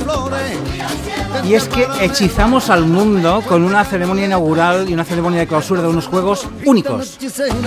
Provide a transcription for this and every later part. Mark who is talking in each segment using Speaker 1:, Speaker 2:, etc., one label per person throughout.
Speaker 1: Y es que hechizamos al mundo con una ceremonia inaugural y una ceremonia de clausura de unos juegos únicos.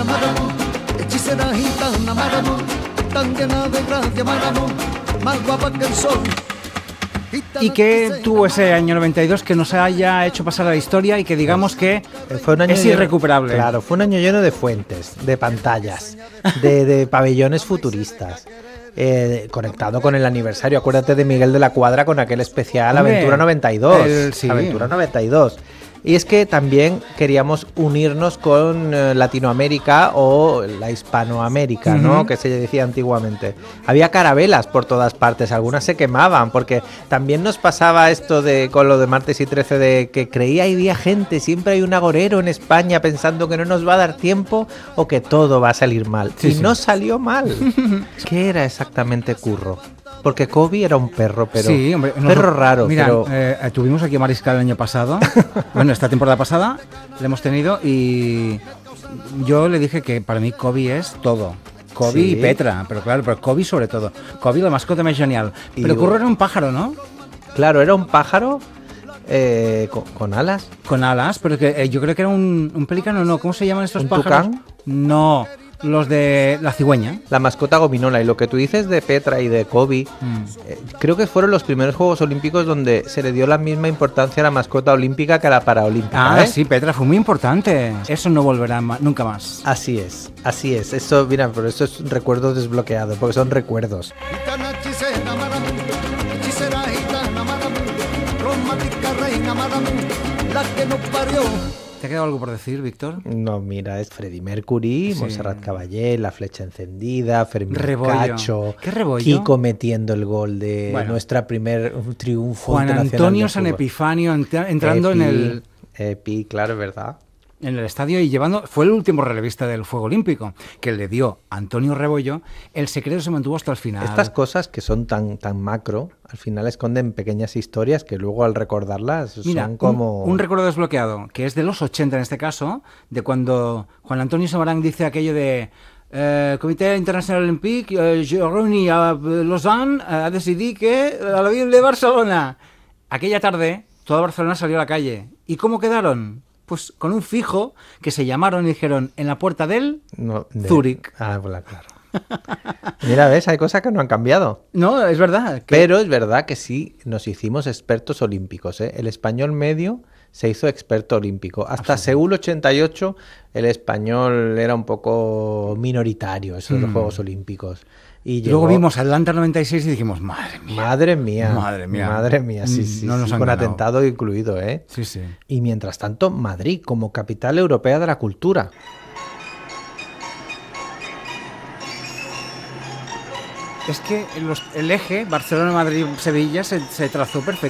Speaker 1: Y que tuvo ese año 92 que nos haya hecho pasar a la historia y que digamos que
Speaker 2: fue un año
Speaker 1: es irrecuperable.
Speaker 2: Claro, fue un año lleno de fuentes, de pantallas, de pabellones futuristas. Conectado con el aniversario, acuérdate de Miguel de la Cuadra con aquel especial. Hombre, Aventura 92. Sí. Aventura 92. Y es que también queríamos unirnos con Latinoamérica o la Hispanoamérica, ¿no? Que se decía antiguamente. Había carabelas por todas partes, algunas se quemaban, porque también nos pasaba esto con lo de martes y 13, de que creía y había gente, siempre hay un agorero en España pensando que no nos va a dar tiempo o que todo va a salir mal. Sí, y sí. No salió mal. ¿Qué era exactamente Curro? Porque Kobe era un perro, pero
Speaker 1: sí, hombre,
Speaker 2: perro raro.
Speaker 1: Mira,
Speaker 2: pero...
Speaker 1: tuvimos aquí a Mariscal el año pasado. Bueno, esta temporada pasada la hemos tenido y yo le dije que para mí Kobe es todo. Kobe y Petra, pero claro, pero Kobe sobre todo. Kobe, la mascota más genial. Pero Curro era un pájaro, ¿no?
Speaker 2: Claro, era un pájaro con alas.
Speaker 1: Con alas, pero que yo creo que era un pelícano, ¿no? ¿Cómo se llaman estos pájaros?
Speaker 2: ¿Tucán?
Speaker 1: No. Los de la cigüeña.
Speaker 2: La mascota gominola. Y lo que tú dices de Petra y de Kobe, creo que fueron los primeros Juegos Olímpicos donde se le dio la misma importancia a la mascota olímpica que a la paraolímpica.
Speaker 1: Sí, Petra fue muy importante. Eso no volverá nunca más.
Speaker 2: Así es. Eso, mira, por eso es recuerdos desbloqueados, porque son recuerdos.
Speaker 1: ¿Te ha quedado algo por decir, Víctor?
Speaker 2: No, mira, es Freddie Mercury, sí. Montserrat Caballé, La Flecha Encendida, Fermín
Speaker 1: Rebollo.
Speaker 2: Cacho,
Speaker 1: ¿Qué Rebollo?
Speaker 2: Kiko metiendo el gol de nuestra primer triunfo
Speaker 1: Juan
Speaker 2: internacional.
Speaker 1: Antonio San Epifanio entrando en el...
Speaker 2: claro, es verdad.
Speaker 1: En el estadio y llevando... Fue el último relevista del Fuego Olímpico, que le dio Antonio Rebollo. El secreto se mantuvo hasta el final.
Speaker 2: Estas cosas que son tan macro, al final esconden pequeñas historias que luego al recordarlas son como...
Speaker 1: Un recuerdo desbloqueado, que es de los 80 en este caso, de cuando Juan Antonio Samarán dice aquello de... Comité Internacional Olímpic reuni a Lausanne a decidir que a la Ville de Barcelona. Aquella tarde, toda Barcelona salió a la calle. ¿Y cómo quedaron? Pues con un fijo que se llamaron y dijeron en la puerta del Zúrich.
Speaker 2: Pues claro. Mira, ves, hay cosas que no han cambiado.
Speaker 1: No, es verdad.
Speaker 2: Pero es verdad que sí nos hicimos expertos olímpicos, ¿eh? El español medio se hizo experto olímpico. Hasta Seúl 88 el español era un poco minoritario, esos de los Juegos Olímpicos. Y
Speaker 1: luego vimos Atlanta 96 y dijimos, madre mía,
Speaker 2: sí,
Speaker 1: no nos han
Speaker 2: con
Speaker 1: ganado.
Speaker 2: atentado incluido, ¿eh?
Speaker 1: Sí.
Speaker 2: Y mientras tanto, Madrid como capital europea de la cultura.
Speaker 1: Es que el eje Barcelona-Madrid-Sevilla se trazó perfecto.